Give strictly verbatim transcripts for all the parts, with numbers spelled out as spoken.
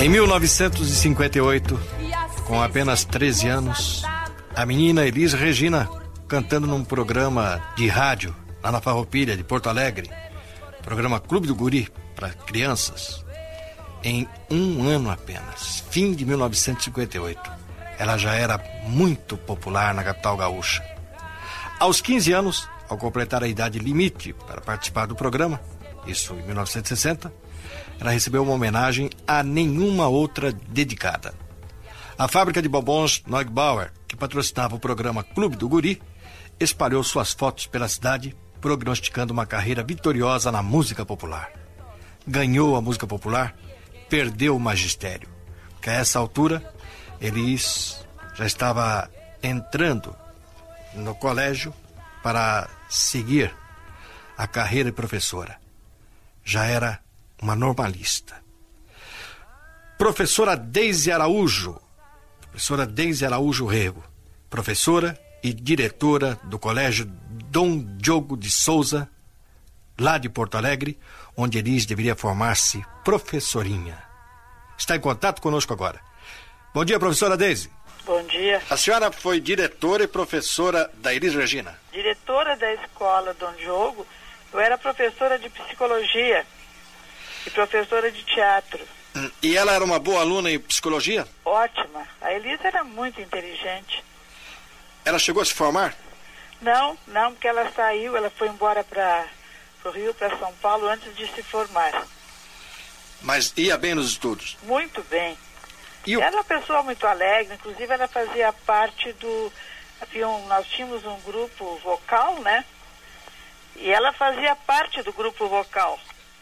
Em mil novecentos e cinquenta e oito, com apenas treze anos, a menina Elis Regina, cantando num programa de rádio lá na Farroupilha de Porto Alegre, programa Clube do Guri para crianças, em um ano apenas, fim de mil novecentos e cinquenta e oito, ela já era muito popular na capital gaúcha. Aos quinze anos, ao completar a idade limite para participar do programa, isso em mil novecentos e sessenta, ela recebeu uma homenagem a nenhuma outra dedicada. A fábrica de bombons Neugbauer, que patrocinava o programa Clube do Guri, espalhou suas fotos pela cidade, prognosticando uma carreira vitoriosa na música popular. Ganhou a música popular, perdeu o magistério, porque a essa altura, Elis já estava entrando no colégio para seguir a carreira de professora. Já era uma normalista. Professora Deise Araújo, professora Deise Araújo Rego, professora e diretora do Colégio Dom Diogo de Souza, lá de Porto Alegre, onde Elis deveria formar-se professorinha. Está em contato conosco agora. Bom dia, professora Deise. Bom dia. A senhora foi diretora e professora da Elis Regina? Diretora da escola Dom Diogo, eu era professora de psicologia e professora de teatro. E ela era uma boa aluna em psicologia? Ótima. A Elis era muito inteligente. Ela chegou a se formar? Não, não, porque ela saiu, ela foi embora para o Rio, para São Paulo, antes de se formar. Mas ia bem nos estudos? Muito bem. E o... Era uma pessoa muito alegre, inclusive ela fazia parte do... Havia um, nós tínhamos um grupo vocal, né? E ela fazia parte do grupo vocal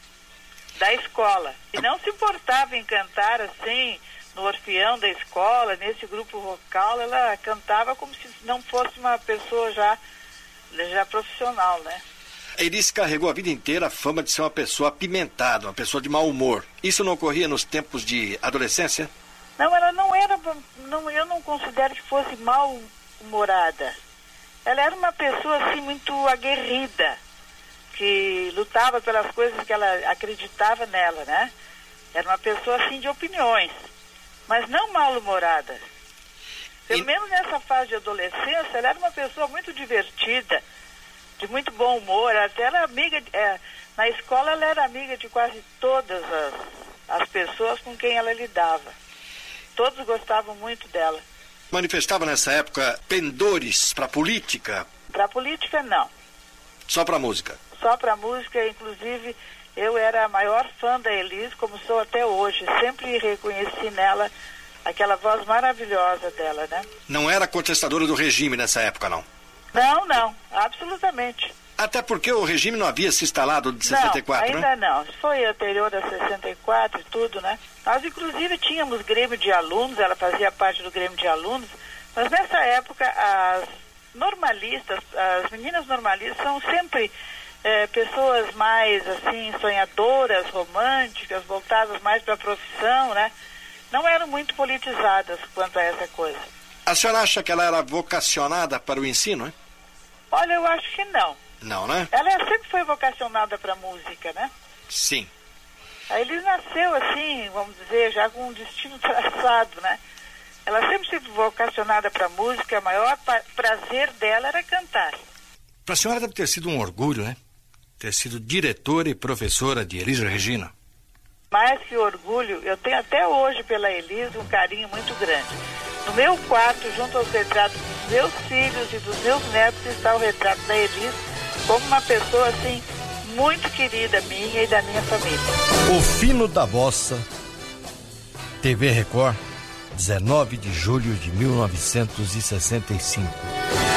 da escola. E não se importava em cantar assim, no orfeão da escola, nesse grupo vocal, ela cantava como se não fosse uma pessoa já, já profissional, né? Elis carregou a vida inteira a fama de ser uma pessoa apimentada, uma pessoa de mau humor. Isso não ocorria nos tempos de adolescência? Não, ela não era, não, eu não considero que fosse mal-humorada. Ela era uma pessoa assim muito aguerrida, que lutava pelas coisas que ela acreditava nela, né? Era uma pessoa assim de opiniões, mas não mal-humorada. Pelo e... menos nessa fase de adolescência, ela era uma pessoa muito divertida, de muito bom humor. Até ela era amiga, é, na escola ela era amiga de quase todas as, as pessoas com quem ela lidava. Todos gostavam muito dela. Manifestava nessa época pendores para política? Para política, não. Só para música? Só para música, inclusive eu era a maior fã da Elis, como sou até hoje. Sempre reconheci nela aquela voz maravilhosa dela, né? Não era contestadora do regime nessa época, não? Não, não, absolutamente. Até porque o regime não havia se instalado de sessenta e quatro, não, ainda né? não. Foi anterior a sessenta e quatro e tudo, né? Nós, inclusive, tínhamos grêmio de alunos, ela fazia parte do grêmio de alunos, mas nessa época as normalistas, as meninas normalistas são sempre é, pessoas mais, assim, sonhadoras, românticas, voltadas mais para a profissão, né? Não eram muito politizadas quanto a essa coisa. A senhora acha que ela era vocacionada para o ensino, hein? Olha, eu acho que não. Não, né? Ela sempre foi vocacionada para música, né? Sim. A Elis nasceu assim, vamos dizer, já com um destino traçado, né? Ela sempre foi vocacionada para música, o maior pa- prazer dela era cantar. Para a senhora deve ter sido um orgulho, né? Ter sido diretora e professora de Elis Regina. Mais que orgulho, eu tenho até hoje pela Elis um carinho muito grande. No meu quarto, junto aos retratos dos meus filhos e dos meus netos, está o retrato da Elis como uma pessoa, assim, muito querida minha e da minha família. O Fino da Bossa, T V Record, dezenove de julho de mil novecentos e sessenta e cinco.